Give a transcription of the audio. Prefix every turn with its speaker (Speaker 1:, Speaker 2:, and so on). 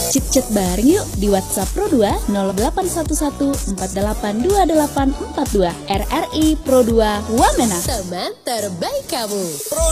Speaker 1: Chat bareng yuk di WhatsApp Pro 2 0811 4828 42. RRI Pro 2 Wamena.
Speaker 2: Teman terbaik kamu.